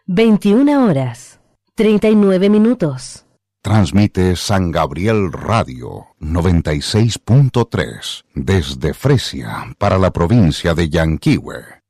21 horas, 39 minutos. Transmite San Gabriel Radio 96.3 desde Fresia para la provincia de Yanquihue.